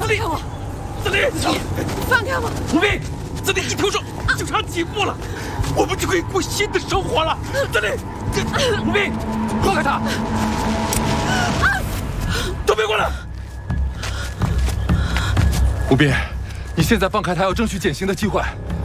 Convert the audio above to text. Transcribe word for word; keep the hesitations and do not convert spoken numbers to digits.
离我！子离，放开我！吴斌，子离，你听我说，就差几步了，我们就可以过新的生活了。子离，吴斌，放开他！都别过来！ 吴斌，你现在放开他，要争取减刑的机会。